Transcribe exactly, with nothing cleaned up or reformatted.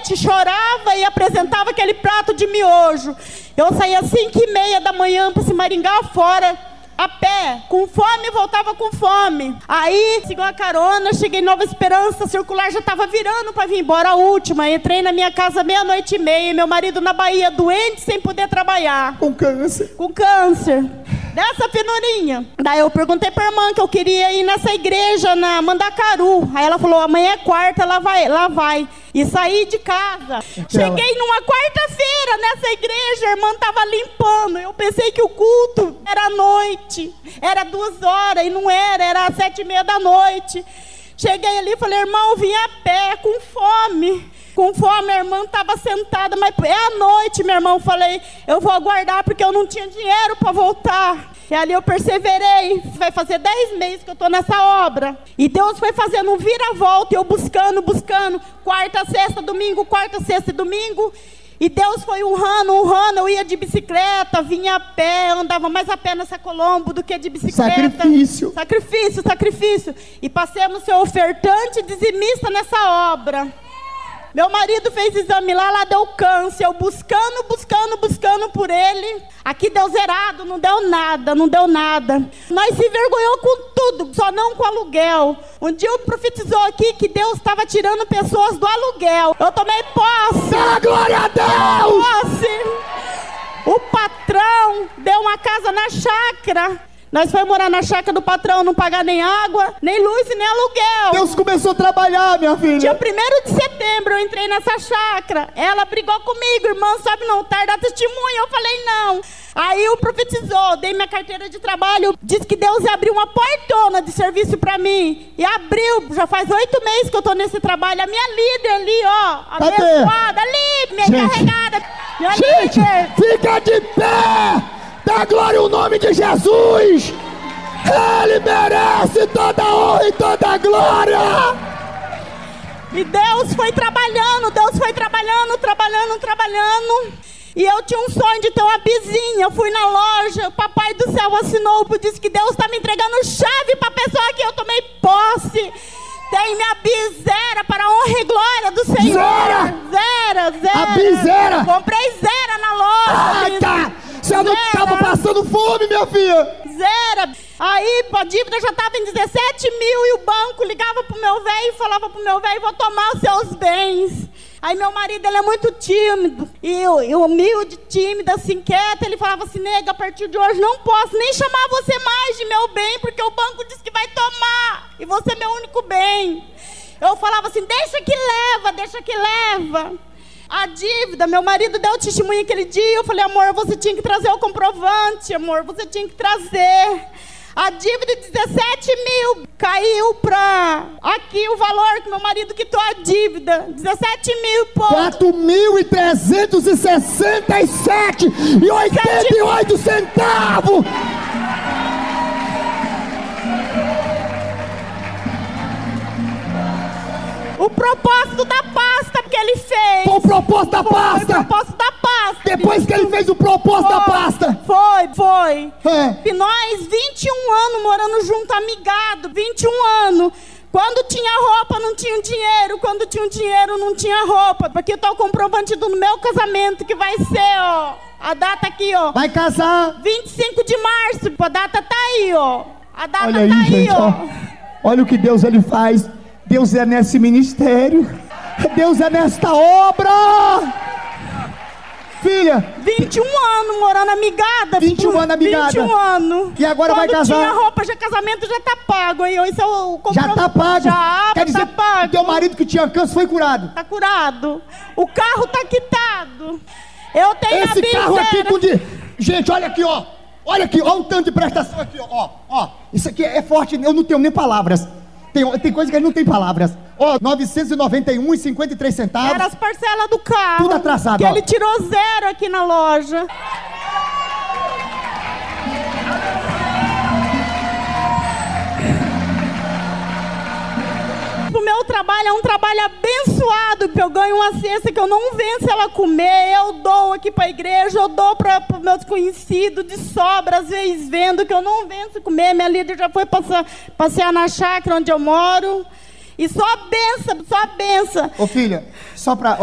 noite, chorava e apresentava aquele prato de miojo. Eu saía às cinco e meia da manhã para se Maringá fora, a pé, com fome, voltava com fome. Aí, segui uma carona, cheguei em Nova Esperança, a circular já estava virando para vir embora, a última. Entrei na minha casa meia-noite e meia, meu marido na Bahia, doente, sem poder trabalhar. Com câncer. Com câncer. Dessa penurinha. Daí eu perguntei pra irmã que eu queria ir nessa igreja na Mandacaru. Aí ela falou, amanhã é quarta, lá vai. Lá vai. E saí de casa. Aquela. Cheguei numa quarta-feira nessa igreja, a irmã estava limpando. Eu pensei que o culto era à noite. Era duas horas e não era, era às sete e meia da noite. Cheguei ali e falei, irmão, eu vim a pé, com fome. Com fome, a irmã estava sentada, mas é à noite, meu irmão. Falei, eu vou aguardar porque eu não tinha dinheiro para voltar. E ali eu perseverei. Vai fazer dez meses que eu estou nessa obra. E Deus foi fazendo um vira-volta, eu buscando, buscando. Quarta, sexta, domingo, quarta, sexta e domingo. E Deus foi honrando, honrando. Eu ia de bicicleta, vinha a pé, andava mais a pé nessa Colombo do que de bicicleta. Sacrifício. Sacrifício, sacrifício. E passemos a ser ofertante e dizimista nessa obra. Meu marido fez exame lá, lá deu câncer. Eu buscando, buscando, buscando por ele. Aqui deu zerado, não deu nada, não deu nada. Nós se envergonhou com tudo, só não com aluguel. Um dia eu profetizou aqui que Deus estava tirando pessoas do aluguel. Eu tomei posse. Dá glória a Deus! Posse. O patrão deu uma casa na chácara. Nós fomos morar na chácara do patrão, não pagar nem água, nem luz e nem aluguel. Deus começou a trabalhar, minha filha. Dia primeiro de setembro eu entrei nessa chácara. Ela brigou comigo, irmã, sabe não, tarda testemunha. Eu falei não. Aí o profetizou, dei minha carteira de trabalho, disse que Deus ia abrir uma portona de serviço pra mim. E abriu, já faz oito meses que eu tô nesse trabalho. A minha líder ali, ó, abençoada, ali, minha gente, encarregada. Minha gente, líder. Fica de pé! Dá glória ao nome de Jesus! Ele merece toda a honra e toda a glória! E Deus foi trabalhando, Deus foi trabalhando, trabalhando, trabalhando. E eu tinha um sonho de ter uma vizinha. Eu fui na loja, o papai do céu assinou, disse que Deus está me entregando chave para a pessoa que eu tomei posse. Tem minha bizera para a honra e glória do Senhor. Zera! Zera, zera. A bizera! Comprei zera na loja. Eita! Você não estava passando fome, minha filha? Zera. Aí a dívida já estava em dezessete mil e o banco ligava pro meu velho e falava pro meu velho, vou tomar os seus bens. Aí meu marido, ele é muito tímido, e eu, eu humilde, tímida, assim, quieta. Ele falava assim, nega, a partir de hoje não posso nem chamar você mais de meu bem, porque o banco disse que vai tomar, e você é meu único bem. Eu falava assim, deixa que leva, deixa que leva. A dívida, meu marido deu testemunho aquele dia. Eu falei, amor, você tinha que trazer o comprovante, amor, você tinha que trazer. A dívida de dezessete mil caiu para aqui o valor que meu marido quitou a dívida, dezessete mil pontos. quatro mil trezentos e sessenta e sete e oitenta e oito centavos. O propósito da pasta que ele fez. Foi o propósito da pasta. Foi o propósito da pasta. Depois que ele fez o propósito foi, da pasta. Foi, foi. É. E nós, vinte e um anos morando junto, amigado, vinte e um anos. Quando tinha roupa, não tinha dinheiro. Quando tinha dinheiro, não tinha roupa. Porque tá o comprovante do meu casamento, que vai ser, ó. A data aqui, ó. Vai casar. vinte e cinco de março. A data tá aí, ó. A data Olha tá aí, aí, gente, ó. ó. Olha o que Deus ele faz. Deus é nesse ministério. Deus é nesta obra. Filha, vinte e um anos morando amigada. vinte e um anos amigada. vinte e um anos. E agora quando vai casar. Tinha roupa, já casamento já tá pago. Aí, isso é o já tá pago. Já, Quer dizer, tá pago. teu marido que tinha câncer foi curado. Tá curado. O carro tá quitado. Eu tenho Esse a carro aqui bizera. com de... Gente, olha aqui, ó. Olha aqui, ó o tanto de prestação aqui, ó. Ó, ó. Isso aqui é forte, eu não tenho nem palavras. Tem, tem coisa que não tem palavras. Ó, novecentos e noventa e um reais e cinquenta e três centavos. Era as parcelas do carro. Tudo atrasado, que ó. ele tirou zero aqui na loja. O meu trabalho é um trabalho abençoado, porque eu ganho uma cesta que eu não venço ela comer, eu dou aqui para a igreja, eu dou para os meus conhecidos de sobra, às vezes vendo que eu não venço comer. Minha líder já foi passear, passear na chácara onde eu moro, e só benção, só benção. Ô filha, só para...